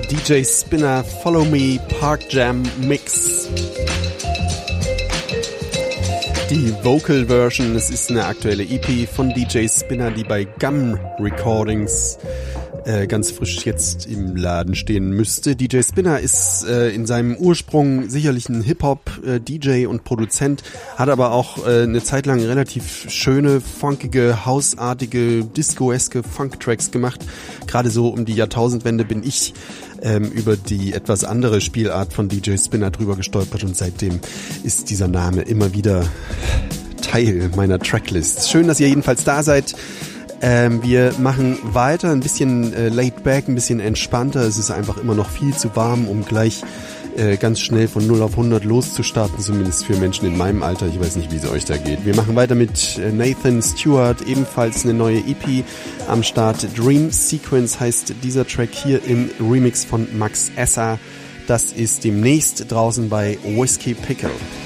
DJ Spinner Follow Me Park Jam Mix. Die Vocal Version, es ist eine aktuelle EP von DJ Spinner, die bei Gum Recordings ganz frisch jetzt im Laden stehen müsste. DJ Spinner ist in seinem Ursprung sicherlich ein Hip-Hop-DJ und Produzent, hat aber auch eine Zeit lang relativ schöne, funkige, hausartige, disco-eske Funk-Tracks gemacht. Gerade so um die Jahrtausendwende bin ich über die etwas andere Spielart von DJ Spinner drüber gestolpert und seitdem ist dieser Name immer wieder Teil meiner Tracklist. Schön, dass ihr jedenfalls da seid. Wir machen weiter, ein bisschen laid back, ein bisschen entspannter. Es ist einfach immer noch viel zu warm, um gleich ganz schnell von 0 auf 100 loszustarten, zumindest für Menschen in meinem Alter. Ich weiß nicht, wie es euch da geht. Wir machen weiter mit Nathan Stewart, ebenfalls eine neue EP am Start. Dream Sequence heißt dieser Track hier im Remix von Max Esser. Das ist demnächst draußen bei Whiskey Pickle.